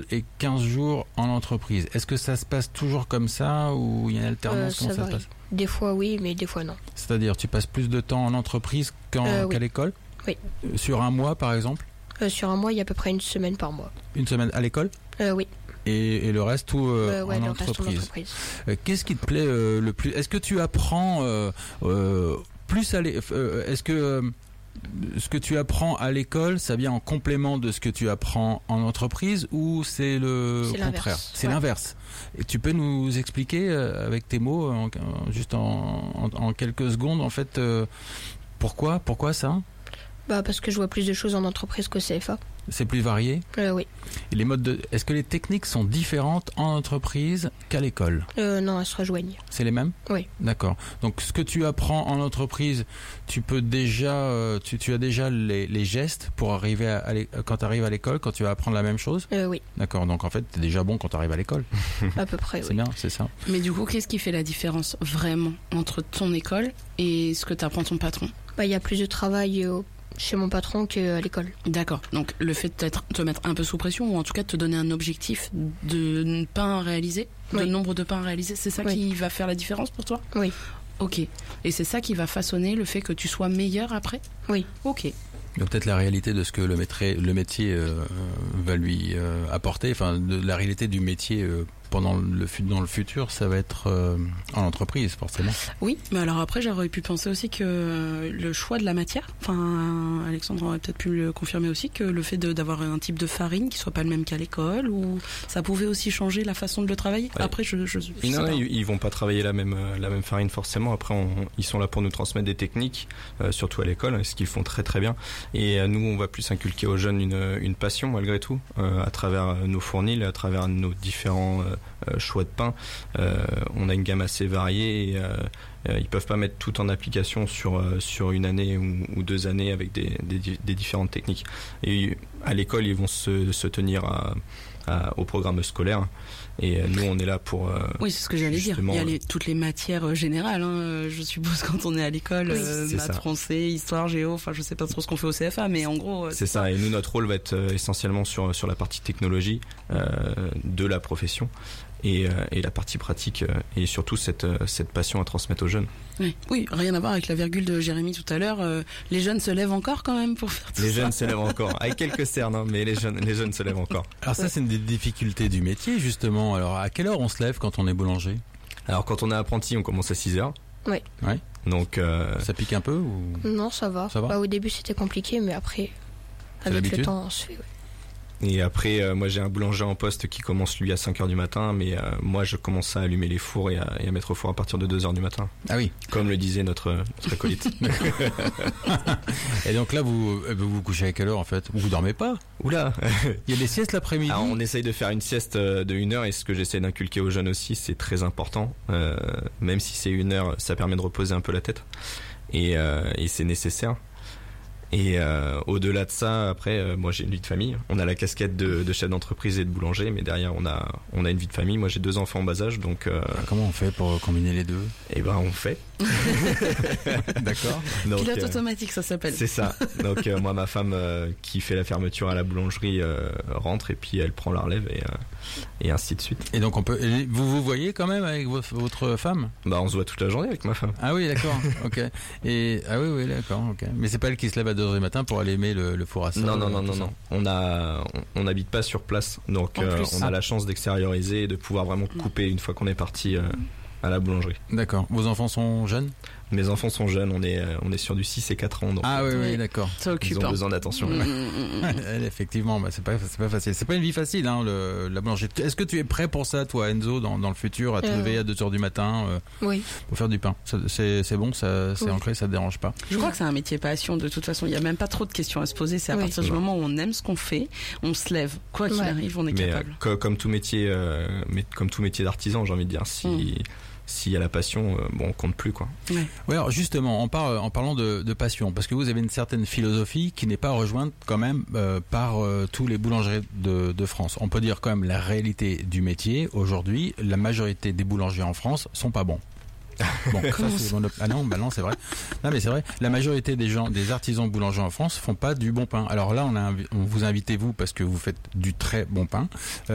et 15 jours en entreprise. Est-ce que ça se passe toujours comme ça ou il y a une alternance? Comment ça se passe? Des fois oui, mais des fois non. C'est-à-dire, tu passes plus de temps en entreprise qu'à l'école? Oui. Sur un mois, par exemple? Sur un mois, il y a à peu près une semaine par mois. Une semaine à l'école? Oui. Et le reste tout en entreprise. Qu'est-ce qui te plaît le plus? Est-ce que tu apprends plus à est-ce que ce que tu apprends à l'école, ça vient en complément de ce que tu apprends en entreprise ou c'est le contraire? C'est l'inverse. Et tu peux nous expliquer avec tes mots, juste en quelques secondes, en fait, pourquoi ça? Parce que je vois plus de choses en entreprise qu'au CFA. C'est plus varié? Oui. Et est-ce que les techniques sont différentes en entreprise qu'à l'école? Non, elles se rejoignent. C'est les mêmes? Oui. D'accord. Donc ce que tu apprends en entreprise, tu peux déjà, tu as déjà les gestes pour arriver quand tu arrives à l'école, quand tu vas apprendre la même chose? Oui. D'accord. Donc en fait, tu es déjà bon quand tu arrives à l'école. À peu près, oui. C'est bien, c'est ça. Mais du coup, qu'est-ce qui fait la différence vraiment entre ton école et ce que t'apprend ton patron? Il y a plus de travail chez mon patron qu'à l'école. D'accord. Donc le fait de te mettre un peu sous pression ou en tout cas de te donner un objectif de pain à réaliser, de nombre de pains à réaliser, c'est ça qui va faire la différence pour toi? Oui. Ok. Et c'est ça qui va façonner le fait que tu sois meilleur après? Oui. Ok. Donc peut-être la réalité de ce que le métier va lui apporter, enfin la réalité du métier dans le futur, ça va être en entreprise forcément. Oui, mais alors après j'aurais pu penser aussi que le choix de la matière, enfin Alexandre aurait peut-être pu le confirmer aussi, que le fait d'avoir un type de farine qui soit pas le même qu'à l'école, ou ça pouvait aussi changer la façon de le travailler. Ouais. Après ils vont pas travailler la même farine forcément. Après ils sont là pour nous transmettre des techniques, surtout à l'école, ce qu'ils font très très bien. Et nous on va plus inculquer aux jeunes une passion malgré tout, à travers nos fournils, à travers nos différents choix de pain. On a une gamme assez variée et ils peuvent pas mettre tout en application sur une année ou 2 années avec des différentes techniques. Et à l'école, ils vont se tenir au programme scolaire. Et nous, on est là pour... oui, c'est ce que j'allais dire. Il y a toutes les matières générales, je suppose, quand on est à l'école. Maths, français, histoire, géo, enfin, je sais pas trop ce qu'on fait au CFA, mais en gros... C'est ça. Et nous, notre rôle va être essentiellement sur la partie technologie de la profession et la partie pratique et surtout cette passion à transmettre aux jeunes. Oui, rien à voir avec la virgule de Jérémy tout à l'heure. Les jeunes se lèvent encore quand même pour faire tout ça. Les jeunes se lèvent encore, avec quelques cernes, mais les jeunes se lèvent encore. Alors ça, c'est une des difficultés du métier, justement. Alors, à quelle heure on se lève quand on est boulanger? Alors, quand on est apprenti, on commence à 6h. Oui. Ouais. Donc, ça pique un peu ou... Non, ça va. Ça va? Au début, c'était compliqué, mais après, avec le temps, on se fait... Et après, moi j'ai un boulanger en poste qui commence lui à 5h du matin, mais moi je commence à allumer les fours et à mettre au four à partir de 2h du matin. Ah oui. Comme le disait notre acolyte. Et donc là, vous vous couchez à quelle heure en fait? Vous dormez pas? Oula. Il y a des siestes l'après-midi? Alors, on essaye de faire une sieste de 1 heure et ce que j'essaie d'inculquer aux jeunes aussi, c'est très important. Même si c'est 1 heure, ça permet de reposer un peu la tête. Et c'est nécessaire. Et au-delà de ça, après, moi j'ai une vie de famille. On a la casquette de chef d'entreprise et de boulanger, mais derrière on a une vie de famille. Moi j'ai 2 enfants en bas âge, donc. Comment on fait pour combiner les deux? Eh ben on fait. D'accord. Donc, pilote automatique, ça s'appelle. C'est ça. Donc moi ma femme qui fait la fermeture à la boulangerie rentre et puis elle prend la relève et ainsi de suite. Et donc vous voyez quand même avec votre femme? Bah on se voit toute la journée avec ma femme. Ah oui, d'accord. Ok. Et oui d'accord. Ok. Mais c'est pas elle qui se lève à 2h du matin pour allumer le four à sol? Non. On n'habite pas sur place, donc on a la chance d'extérioriser et de pouvoir vraiment couper une fois qu'on est parti à la boulangerie. D'accord. Vos enfants sont jeunes? Mes enfants sont jeunes, on est sur du 6 et 4 ans. Donc oui, d'accord. Ça occupe. Ils ont besoin d'attention. Effectivement, c'est pas facile. C'est pas une vie facile, la boulangerie. Est-ce que tu es prêt pour ça, toi, Enzo, dans le futur, à te lever à 2h du matin oui. pour faire du pain? C'est bon, c'est ancré, ça te dérange pas? Je crois que c'est un métier passion, de toute façon. Il y a même pas trop de questions à se poser. C'est à partir du moment où on aime ce qu'on fait, on se lève. Quoi qu'il arrive, on est capable. Comme tout métier, d'artisan, j'ai envie de dire, s'il y a la passion, on compte plus, quoi. Ouais, alors justement, en parlant de passion, parce que vous avez une certaine philosophie qui n'est pas rejointe quand même par tous les boulangers de France. On peut dire quand même la réalité du métier. Aujourd'hui, la majorité des boulangers en France sont pas bons. Bon, non, c'est vrai. Non, mais c'est vrai. La majorité des artisans boulangers en France font pas du bon pain. Alors là, on vous invitez vous parce que vous faites du très bon pain.